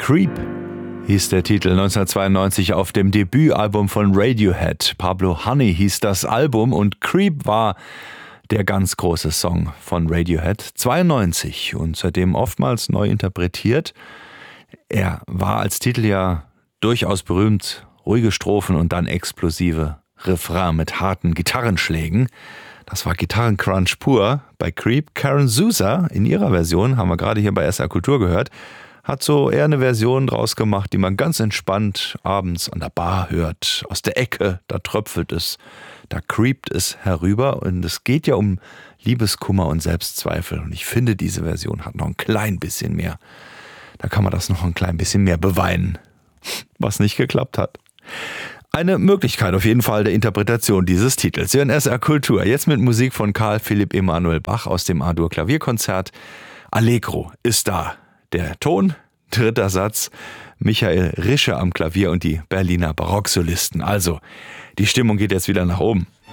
Creep hieß der Titel 1992 auf dem Debütalbum von Radiohead. Pablo Honey hieß das Album und Creep war der ganz große Song von Radiohead 92 und seitdem oftmals neu interpretiert. Er war als Titel ja durchaus berühmt, ruhige Strophen und dann explosive Refrain mit harten Gitarrenschlägen. Das war Gitarrencrunch pur bei Creep. Karen Souza in ihrer Version, haben wir gerade hier bei SR Kultur gehört, hat so eher eine Version draus gemacht, die man ganz entspannt abends an der Bar hört. Aus der Ecke, da tröpfelt es, da creept es herüber. Und es geht ja um Liebeskummer und Selbstzweifel. Und ich finde, diese Version hat noch ein klein bisschen mehr. Da kann man das noch ein klein bisschen mehr beweinen, was nicht geklappt hat. Eine Möglichkeit auf jeden Fall der Interpretation dieses Titels. Hier in SR Kultur. Jetzt mit Musik von Karl Philipp Emanuel Bach aus dem A-Dur Klavierkonzert. Allegro ist da. Der Ton, dritter Satz, Michael Rische am Klavier und die Berliner Barocksolisten. Also, die Stimmung geht jetzt wieder nach oben.